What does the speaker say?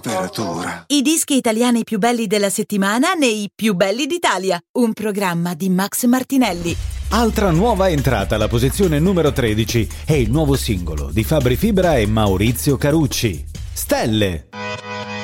Temperatura. I dischi italiani più belli della settimana nei Più belli d'Italia, un programma di Max Martinelli. Altra nuova entrata alla posizione numero 13 è il nuovo singolo di Fabri Fibra e Maurizio Carucci, Stelle.